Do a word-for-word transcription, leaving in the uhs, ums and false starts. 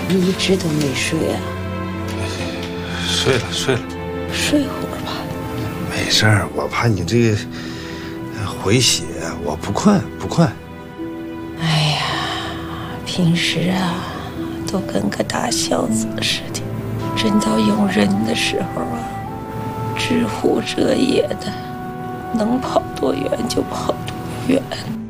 你一直都没睡啊？ 睡了睡了， 睡会儿吧。 没事儿，我怕你这个回血，我不困不困。 哎呀，平时啊都跟个大孝子似的，真到用人的时候啊，知乎者也的，能跑多远就跑多远。